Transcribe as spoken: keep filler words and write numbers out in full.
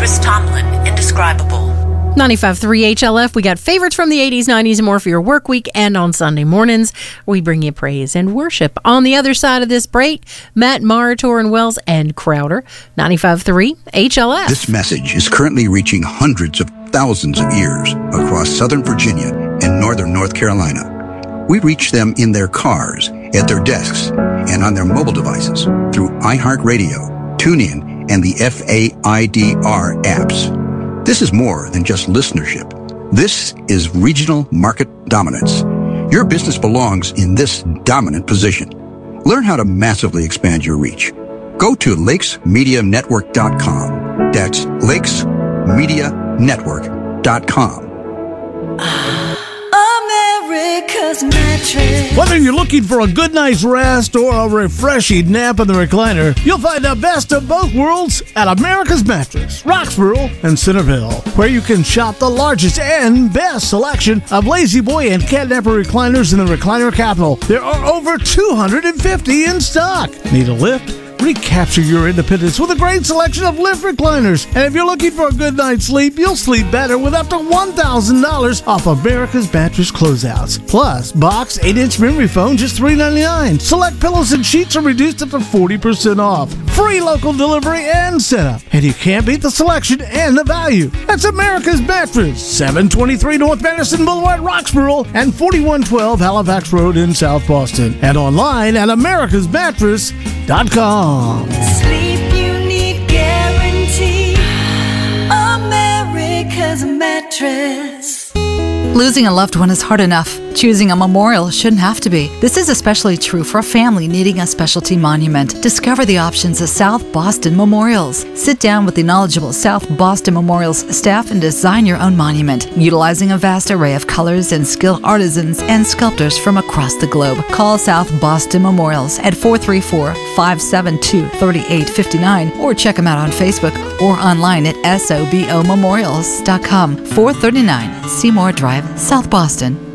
Chris Tomlin, Indescribable. ninety-five point three H L F. We got favorites from the eighties, nineties, and more for your work week. And on Sunday mornings, we bring you praise and worship. On the other side of this break, Matt Maher, Torrin Wells, and Crowder. ninety-five point three H L F. This message is currently reaching hundreds of thousands of ears across Southern Virginia and Northern North Carolina. We reach them in their cars, at their desks, and on their mobile devices through iHeartRadio, TuneIn, and the F A I D R apps. This is more than just listenership. This is regional market dominance. Your business belongs in this dominant position. Learn how to massively expand your reach. Go to lakes media network dot com. That's lakes media network dot com. America's Mattress. Whether you're looking for a good night's rest or a refreshing nap in the recliner, you'll find the best of both worlds at America's Mattress, Roxborough and Centerville, where you can shop the largest and best selection of Lazy Boy and Catnapper recliners in the recliner capital. There are over two hundred fifty in stock. Need a lift? Recapture your independence with a great selection of lift recliners. And if you're looking for a good night's sleep, you'll sleep better with up to one thousand dollars off America's Mattress closeouts. Plus, box eight-inch memory foam, just three ninety-nine. Select pillows and sheets are reduced up to forty percent off. Free local delivery and setup. And you can't beat the selection and the value. That's America's Mattress, seven twenty-three North Madison Boulevard, Roxborough, and forty-one twelve Halifax Road in South Boston. And online at americas mattress dot com. Sleep you need guarantee. America's Mattress. Losing a loved one is hard enough. Choosing a memorial shouldn't have to be. This is especially true for a family needing a specialty monument. Discover the options at South Boston Memorials. Sit down with the knowledgeable South Boston Memorials staff and design your own monument, utilizing a vast array of colors and skilled artisans and sculptors from across the globe. Call South Boston Memorials at four three four, five seven two, three eight five nine or check them out on Facebook or online at S O B O memorials dot com. four thirty-nine Seymour Drive, South Boston.